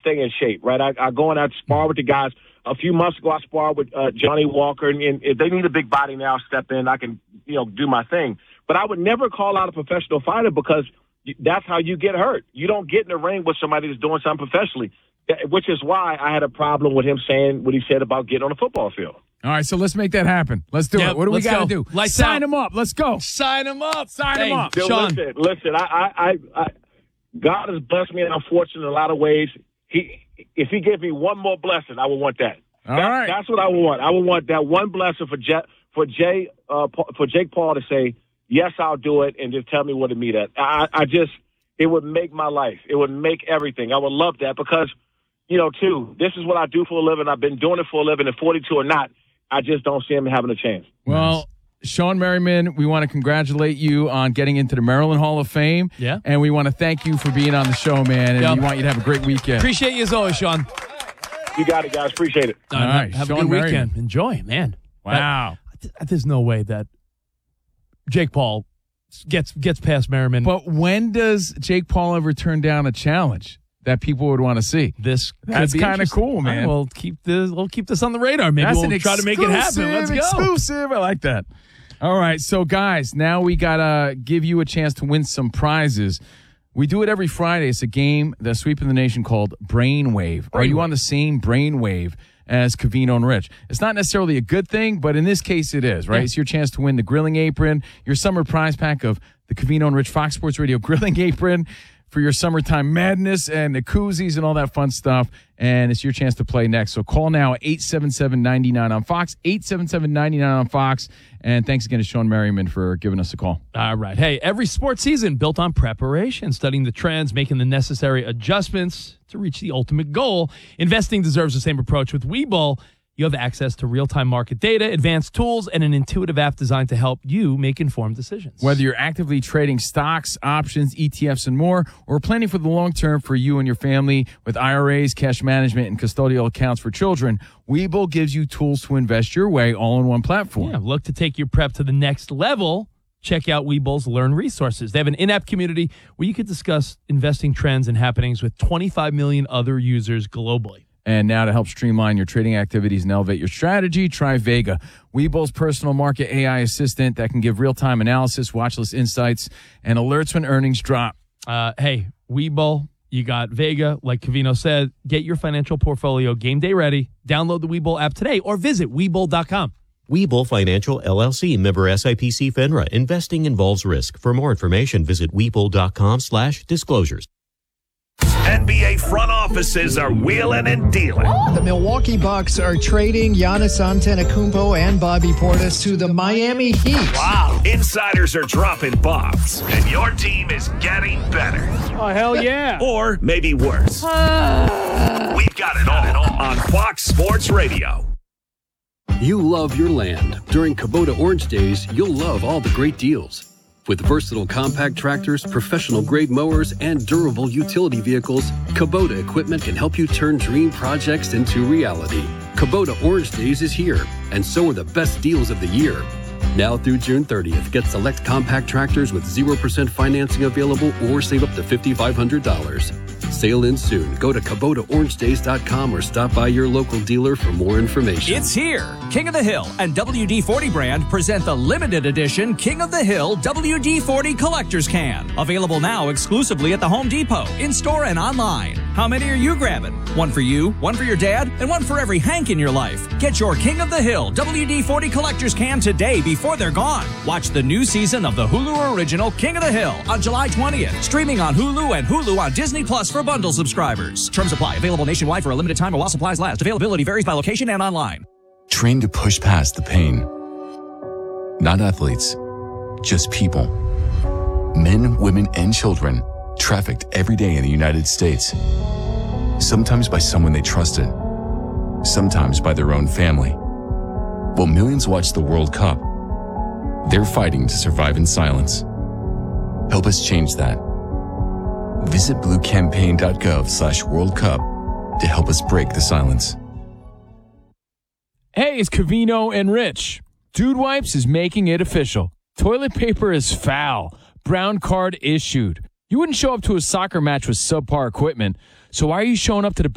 stay in shape, right? I go and I spar with the guys. A few months ago, I sparred with Johnny Walker, and if they need a big body now, step in. I can, do my thing. But I would never call out a professional fighter because that's how you get hurt. You don't get in the ring with somebody that's doing something professionally, which is why I had a problem with him saying what he said about getting on the football field. All right, so let's make that happen. Let's do it. What do we got to do? Sign him up. Let's go. Sign him up. Sign him up. Sean. Listen, I God has blessed me, and I'm fortunate in a lot of ways. If he gave me one more blessing, I would want that. All right. That's what I would want. I would want that one blessing for Jake Paul to say, yes, I'll do it, and just tell me where to meet at. It would make my life. It would make everything. I would love that because, too, this is what I do for a living. I've been doing it for a living, and 42 or not, I just don't see him having a chance. Well, Shawne Merriman, we want to congratulate you on getting into the Maryland Hall of Fame. Yeah. And we want to thank you for being on the show, man. And we want you to have a great weekend. Appreciate you as always, Sean. You got it, guys. Appreciate it. All right. Have Shawne a good Merriman. weekend. Enjoy, man. Wow. There's no way that Jake Paul gets past Merriman. But when does Jake Paul ever turn down a challenge that people would want to see? That's kind of cool, man. Right, we'll keep this on the radar. Maybe we'll try to make it happen. Let's go. Exclusive. I like that. All right, so guys, now we got to give you a chance to win some prizes. We do it every Friday. It's a game that's sweeping the nation called Brainwave. Are you on the same brainwave as Covino and Rich? It's not necessarily a good thing, but in this case it is, right? Yeah. It's your chance to win the grilling apron, your summer prize pack of the Covino and Rich Fox Sports Radio grilling apron for your summertime madness and the koozies and all that fun stuff. And it's your chance to play next. So call now at 877-99 on Fox, 877-99 on Fox. And thanks again to Shawne Merriman for giving us a call. All right. Hey, every sports season built on preparation, studying the trends, making the necessary adjustments to reach the ultimate goal. Investing deserves the same approach with Webull. You have access to real-time market data, advanced tools, and an intuitive app designed to help you make informed decisions. Whether you're actively trading stocks, options, ETFs, and more, or planning for the long term for you and your family with IRAs, cash management, and custodial accounts for children, Webull gives you tools to invest your way all in one platform. Yeah, look to take your prep to the next level. Check out Webull's Learn resources. They have an in-app community where you could discuss investing trends and happenings with 25 million other users globally. And now to help streamline your trading activities and elevate your strategy, try Vega, Webull's personal market AI assistant that can give real-time analysis, watch list insights, and alerts when earnings drop. Hey, Webull, you got Vega. Like Covino said, get your financial portfolio game day ready. Download the Webull app today or visit Webull.com. Webull Financial, LLC, member SIPC FINRA. Investing involves risk. For more information, visit Webull.com/disclosures. NBA front offices are wheeling and dealing. The Milwaukee Bucks are trading Giannis Antetokounmpo and Bobby Portis to the Miami Heat. Wow. Insiders are dropping bombs, and your team is getting better. Oh, hell yeah. Or maybe worse. We've got it all on Fox Sports Radio. You love your land. During Kubota Orange Days, you'll love all the great deals. With versatile compact tractors, professional-grade mowers, and durable utility vehicles, Kubota equipment can help you turn dream projects into reality. Kubota Orange Days is here, and so are the best deals of the year. Now through June 30th, get select compact tractors with 0% financing available or save up to $5,500. Sale ends soon. Go to KubotaOrangeDays.com or stop by your local dealer for more information. It's here. King of the Hill and WD-40 brand present the limited edition King of the Hill WD-40 Collector's Can. Available now exclusively at the Home Depot, in-store and online. How many are you grabbing? One for you, one for your dad, and one for every Hank in your life. Get your King of the Hill WD-40 Collector's Can today before they're gone. Watch the new season of the Hulu original King of the Hill on July 20th. Streaming on Hulu and Hulu on Disney Plus for bundle subscribers. Terms apply. Available nationwide for a limited time while supplies last. Availability varies by location and online. Train to push past the pain. Not athletes, just people. Men, women, and children trafficked every day in the United States. Sometimes by someone they trusted. Sometimes by their own family. While millions watch the World Cup, they're fighting to survive in silence. Help us change that. Visit bluecampaign.gov/World Cup to help us break the silence. Hey, it's Covino and Rich. Dude Wipes is making it official. Toilet paper is foul. Brown card issued. You wouldn't show up to a soccer match with subpar equipment, so why are you showing up to the